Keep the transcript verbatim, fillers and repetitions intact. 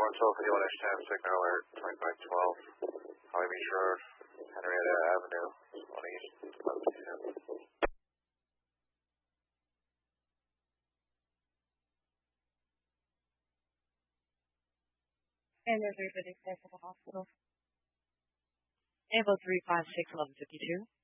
one twelve fifty-one H ten, signal alert, twenty-five twelve, Holly Beach Road, Henrietta Avenue, one East, eleven two. And there's everybody there for the hospital. Able three five six eleven fifty two.